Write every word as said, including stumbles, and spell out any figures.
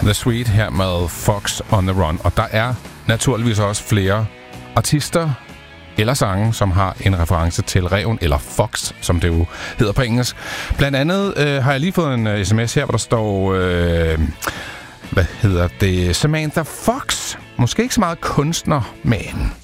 The Sweet her med Fox on the Run. Og der er naturligvis også flere artister eller sange, som har en reference til ræven, eller fox, som det jo hedder på engelsk. Blandt andet øh, har jeg lige fået en uh, sms her, hvor der står, øh, hvad hedder det, Samantha Fox. Måske ikke så meget kunstner, men